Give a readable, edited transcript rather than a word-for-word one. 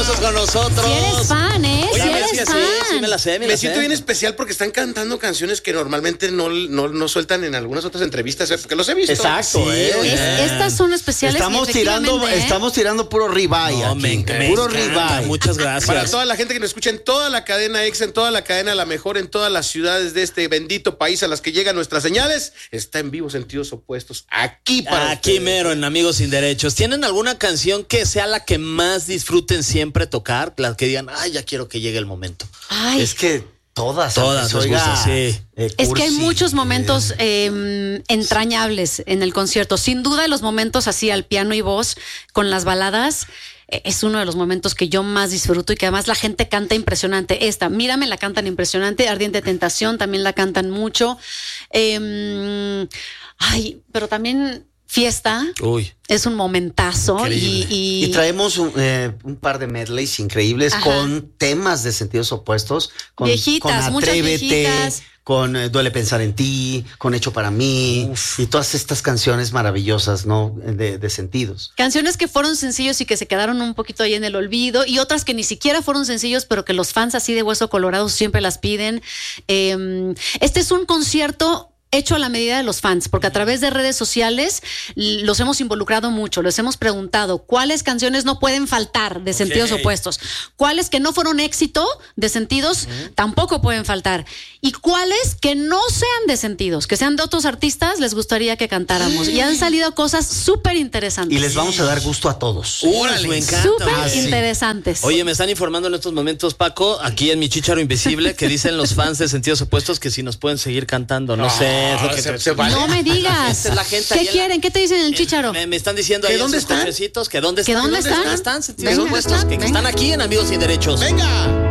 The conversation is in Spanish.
aplausos con nosotros. Si eres fan, ¿eh? Oye, Si eres fan. Sí, me la sé, Me siento bien especial porque están cantando canciones que normalmente no sueltan en algunas otras entrevistas, porque los he visto. Exacto, Estas son especiales. Estamos tirando puro ribeye. No, puro ribeye. Muchas gracias. Para toda la gente que nos escucha en toda la cadena Exa, en toda la cadena La Mejor, en todas las ciudades de este bendito país a las que llegan nuestras señales, está en vivo Sentidos Opuestos, aquí para aquí ustedes. mero, en Amigos Sin Derechos. ¿Tienen alguna canción que sea la que más disfruten siempre tocar? La que digan, ay, ya quiero que llegue el momento. Ay. Es que todas nos gustan, sí. Es que hay muchos momentos entrañables en el concierto. Sin duda, los momentos así al piano y voz con las baladas es uno de los momentos que yo más disfruto y que además la gente canta impresionante. Mírame, la cantan impresionante. Ardiente Tentación también la cantan mucho. Pero también Fiesta. Uy. Es un momentazo. Y traemos un par de medleys increíbles. Ajá. Con temas de Sentidos Opuestos. Viejitas, con Atrévete, con Duele Pensar en Ti, con Hecho para Mí. Uf. Y todas estas canciones maravillosas, ¿no? De sentidos. Canciones que fueron sencillos y que se quedaron un poquito ahí en el olvido, y otras que ni siquiera fueron sencillos, pero que los fans así de hueso colorado siempre las piden. Este es un concierto hecho a la medida de los fans, porque a través de redes sociales los hemos involucrado mucho, les hemos preguntado cuáles canciones no pueden faltar de Sentidos Opuestos, cuáles que no fueron éxito de Sentidos tampoco pueden faltar, y cuáles que no sean de Sentidos, que sean de otros artistas, les gustaría que cantáramos. Y han salido cosas súper interesantes. Y les vamos a dar gusto a todos. Me encanta. Súper interesantes. Oye, me están informando en estos momentos, Paco, aquí en mi Chícharo Invisible, que dicen los fans de Sentidos Opuestos que si nos pueden seguir cantando, no sé. No me digas. ¿Qué quieren? ¿Qué te dicen en el Chícharo? Me están diciendo ahí en sus cochecitos que dónde están. ¿Dónde están? Sentidos Opuestos, que están aquí en Amigos Sin Derechos. ¡Venga!